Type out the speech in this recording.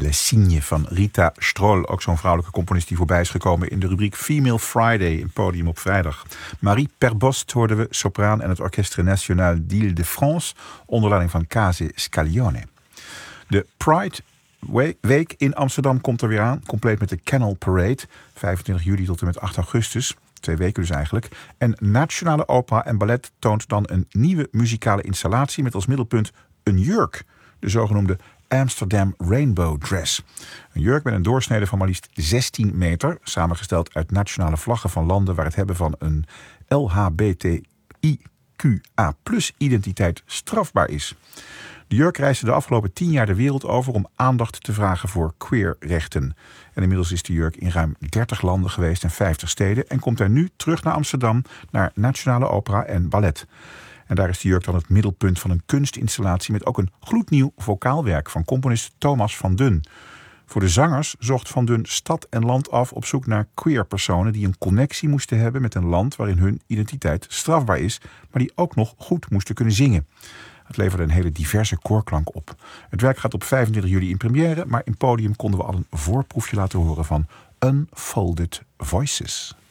Le Cygne van Rita Stroll, ook zo'n vrouwelijke componist die voorbij is gekomen in de rubriek Female Friday, een podium op vrijdag. Marie Perbost hoorden we, sopraan en het Orchestre National d'Île-de-France, onder leiding van Case Scaglione. De Pride Week in Amsterdam komt er weer aan, compleet met de Canal Parade, 25 juli tot en met 8 augustus. 2 weken dus eigenlijk. En Nationale Opera en Ballet toont dan een nieuwe muzikale installatie met als middelpunt een jurk, de zogenoemde Amsterdam Rainbow Dress. Een jurk met een doorsnede van maar liefst 16 meter, samengesteld uit nationale vlaggen van landen waar het hebben van een LHBTIQA+ identiteit strafbaar is. De jurk reisde de afgelopen 10 jaar de wereld over om aandacht te vragen voor queerrechten. En inmiddels is de jurk in ruim 30 landen geweest en 50 steden en komt er nu terug naar Amsterdam, naar Nationale Opera en Ballet. En daar is de jurk dan het middelpunt van een kunstinstallatie met ook een gloednieuw vocaalwerk van componist Thomas van Dun. Voor de zangers zocht Van Dun stad en land af op zoek naar queer personen die een connectie moesten hebben met een land waarin hun identiteit strafbaar is, maar die ook nog goed moesten kunnen zingen. Het leverde een hele diverse koorklank op. Het werk gaat op 25 juli in première, maar in podium konden we al een voorproefje laten horen van Unfolded Voices.